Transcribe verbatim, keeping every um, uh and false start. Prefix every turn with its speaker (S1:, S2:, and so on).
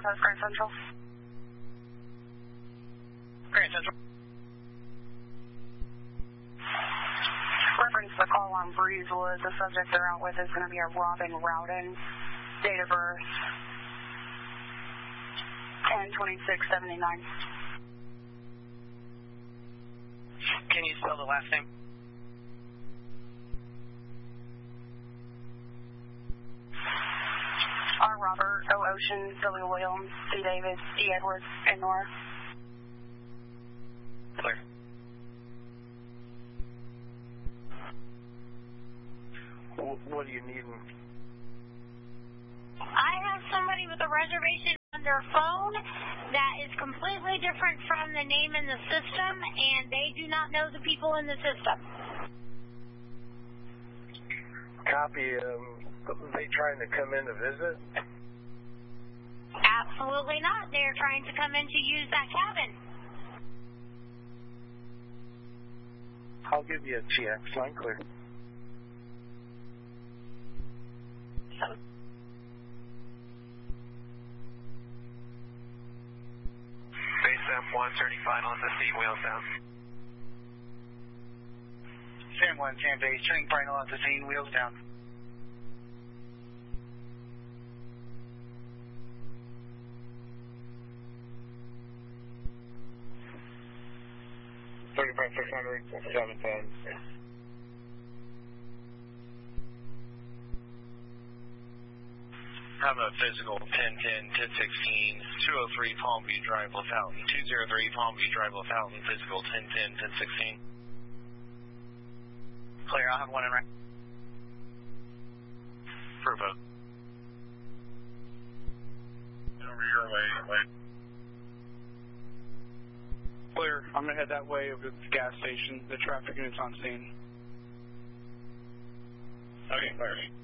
S1: Northwest Grand Central.
S2: Grand Central.
S1: Reference the call on Breezewood. The subject they're out with is going to be a Robin Rowden. Date of birth ten twenty-six seventy-nine.
S2: Can you spell the last name?
S1: R. Robert, O. Ocean, W. Williams, C. David, D. Edwards, and Nora.
S2: Clear.
S3: What do you need?
S4: I have somebody with a reservation on their phone that is completely different from the name in the system, and they do not know the people in the system.
S3: Copy. Um, are they trying to come in to visit?
S4: Absolutely not. They're trying to come in to use that cabin.
S3: I'll give you a T X. Line clear.
S5: Base F one thirty final at the scene, wheels down.
S2: Sam one, Sam base, turning final at the scene, wheels down.
S3: thirty-five six hundred, seven ten.
S5: Have a physical ten ten, ten sixteen, two oh three Palm View Drive, LaFountain, two oh three Palm View Drive, LaFountain, physical ten ten, ten sixteen.
S2: Clear, I'll have one in right.
S5: Approve it. Over your way, wait.
S6: Clear. I'm going to head that way over to the gas station. The traffic unit's on scene.
S5: Okay, clear.